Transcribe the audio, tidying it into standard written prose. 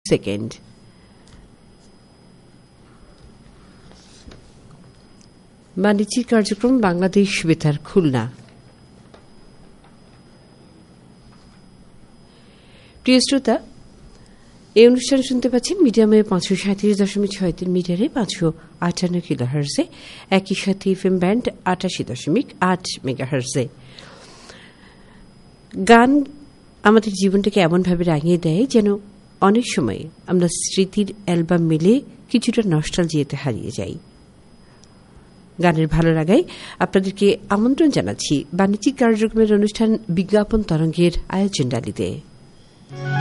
Second. বাণিজ্যিক কার্যক্রম বাংলাদেশ বেতার খুলনা। প্রিয় শ্রোতা, এই অনুষ্ঠান শুনতে পাচ্ছেন মিডিয়ামে 537.63 মিটারে 558 কিলোহার্জে, একই সাথে এফএম ব্যান্ড 88.8 মেগাহার্জে। গান আমাদের জীবনটাকে এমনভাবে রাঙিয়ে দেয় যেন অনেক সময় আমরা স্মৃতির অ্যালবাম মেলে কিছুটা নস্টালজিয়াতে হারিয়ে যাই। গানের ভালো লাগায় আপনাদেরকে আমন্ত্রণ জানাচ্ছি বাণিজ্যিক কার্যক্রমের অনুষ্ঠান বিজ্ঞাপন তরঙ্গের আয়োজন ডালিতে।